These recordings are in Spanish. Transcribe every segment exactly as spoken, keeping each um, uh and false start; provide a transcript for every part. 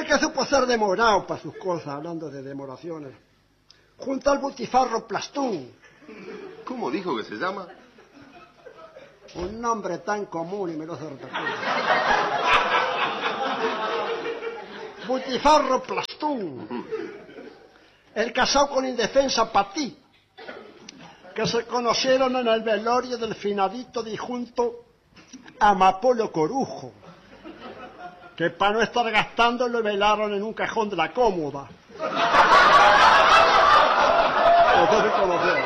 que supo ser demorado para sus cosas, hablando de demoraciones, junto al butifarro Plastún. ¿Cómo dijo que se llama? Un nombre tan común y me lo hace repetir. Butifarro Plastún. El casado con indefensa Patí, que se conocieron en el velorio del finadito difunto Amapolo Corujo, que para no estar gastando lo velaron en un cajón de la cómoda. No sé si conoció.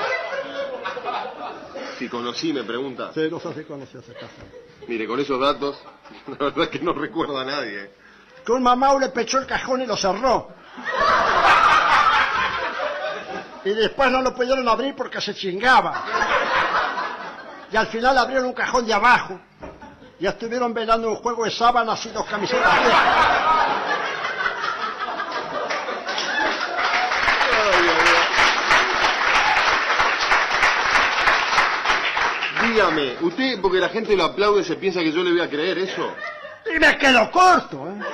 Si conocí, me pregunta. Sí, no sé si conoció ese caso. Mire, con esos datos, la verdad es que no recuerdo a nadie. Que un mamau le pechó el cajón y lo cerró. Y después no lo pudieron abrir porque se chingaba. Y al final abrieron un cajón de abajo. Y estuvieron velando un juego de sábanas y dos camisetas viejas. Dígame, usted, porque la gente lo aplaude, se piensa que yo le voy a creer eso. Y me quedó corto, ¿eh?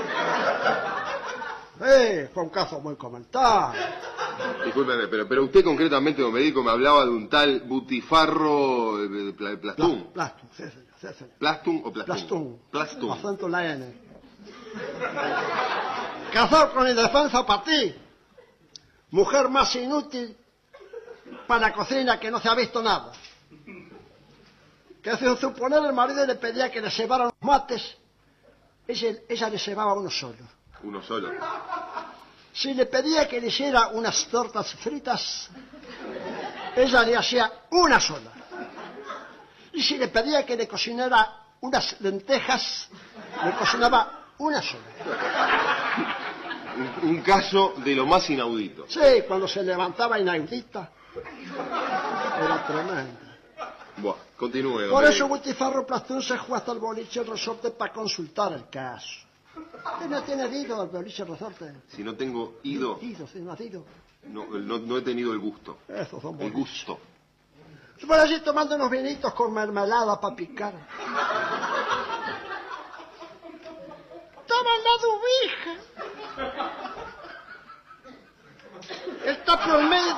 Eh, fue un caso muy comentado. Discúlpeme, pero, pero usted concretamente, don médico, me hablaba de un tal Butifarro eh, pla, Plastún. Pla, Plastún, sí, señor, sí, señor. ¿Plastún o Plastún? Plastún. Plastún. Acento en la N. Casado con indefensa Patí. Mujer más inútil para la cocina que no se ha visto nada. Que sin suponer el marido le pedía que le llevara unos mates, ella, ella le llevaba uno solo. Uno solo. Si le pedía que le hiciera unas tortas fritas, ella le hacía una sola. Y si le pedía que le cocinara unas lentejas, le cocinaba una sola. Un, un caso de lo más inaudito. Sí, cuando se levantaba inaudita, era tremendo. Buah, continúe. Por eso Butifarro Plastún se fue hasta el boliche Resorte para consultar el caso. ¿Usted no tiene ido al boliche Resorte? Si no tengo ido... Ido, si no has ido. No, no, no he tenido el gusto. Esos son El boliches. gusto. Por allí tomando unos vinitos con mermelada para picar. Estaba al lado vieja. El tapio al medio.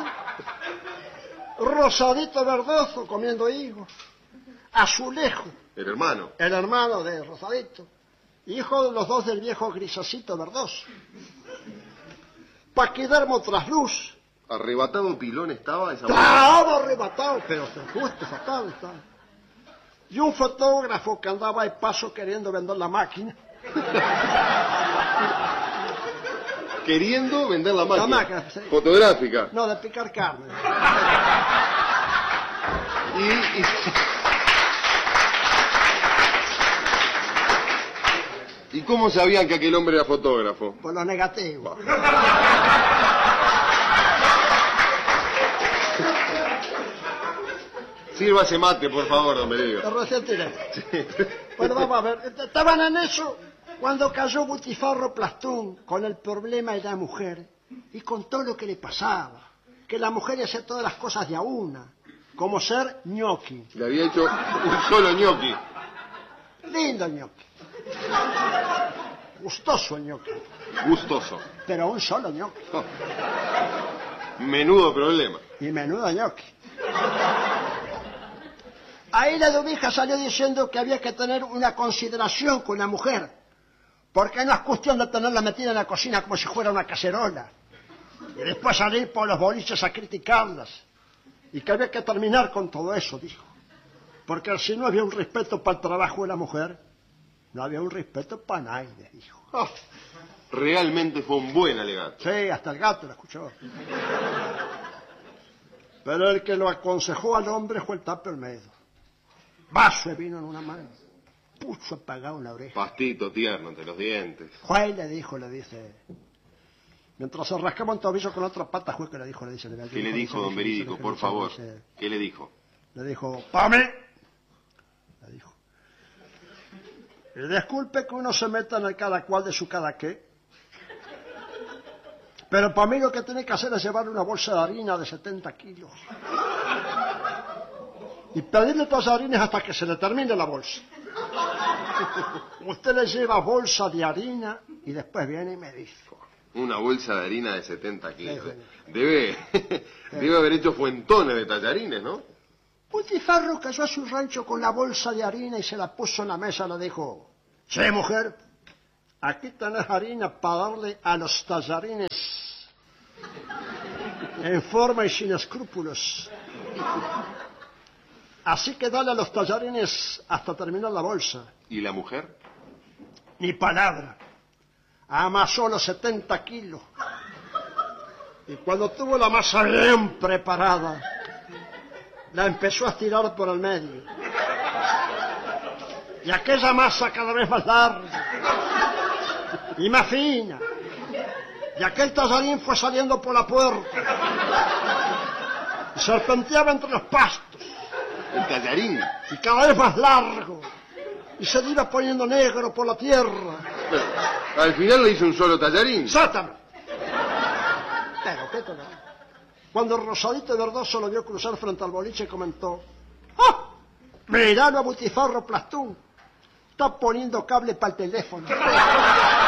Rosadito verdoso comiendo higos. Azulejo. El hermano. El hermano de Rosadito. Hijo de los dos del viejo grisacito verdoso. Paquidermo trasluz. Arrebatado pilón estaba esa... Estaba arrebatado, pero justo fatal estaba. Y un fotógrafo que andaba de paso queriendo vender la máquina. Queriendo vender la máquina. La máquina, sí. Fotográfica. No, de picar carne. Y... y... ¿Y cómo sabían que aquel hombre era fotógrafo? Por lo negativo. Sírvase mate, por favor, don Benedito. Lo recién tiré. Bueno, vamos a ver. Estaban en eso cuando cayó Butifarro Plastún con el problema de la mujer y con todo lo que le pasaba. Que la mujer hacía todas las cosas de a una, como ser ñoqui. Le había hecho un solo ñoqui. Lindo ñoqui. Gustoso el ñoqui. Gustoso. Pero un solo ñoqui. Oh. Menudo problema. Y menudo ñoqui. Ahí la dubija salió diciendo que había que tener una consideración con la mujer, porque no es cuestión de tenerla metida en la cocina como si fuera una cacerola, y después salir por los boliches a criticarlas, y que había que terminar con todo eso, dijo, porque si no había un respeto para el trabajo de la mujer, no había un respeto para nadie, dijo. Oh. Realmente fue un buen alegato. Sí, hasta el gato lo escuchó. Pero el que lo aconsejó al hombre fue el Tapio Olmedo. Vaso de vino en una mano, puso apagado en la oreja. Pastito tierno entre los dientes. Juez le dijo, le dice, mientras se rascaba un tobillo con otra pata, juez que le dijo, le dice, le ¿Qué le dijo, don Verídico, por favor? Dice, ¿Qué le dijo? Le dijo, ¡Pame! Le dijo. Y disculpe que uno se meta en el cada cual de su cada qué, pero para mí lo que tiene que hacer es llevarle una bolsa de harina de setenta kilos. Y pedirle todas las harinas hasta que se le termine la bolsa. Usted le lleva bolsa de harina y después viene y me dice. Una bolsa de harina de setenta kilos. Sí, Debe, debe haber hecho fuentones de tallarines, ¿no? Butifarro cayó a su rancho con la bolsa de harina y se la puso en la mesa y le dijo, sí, mujer, aquí tenés harina para darle a los tallarines en forma y sin escrúpulos. Así que dale a los tallarines hasta terminar la bolsa. ¿Y la mujer? Ni palabra. Amasó los setenta kilos. Y cuando tuvo la masa bien preparada, la empezó a estirar por el medio. Y aquella masa cada vez más larga y más fina. Y aquel tallarín fue saliendo por la puerta y serpenteaba entre los pastos. El tallarín. Y cada vez más largo. Y se iba poniendo negro por la tierra. Pero, al final le hizo un solo tallarín. ¡Sátano! Pero, ¿qué te da? Cuando Rosadito de Verdoso lo vio cruzar frente al boliche, comentó, ¡ah! Miralo a Butifarro Plastún. Está poniendo cable para el teléfono.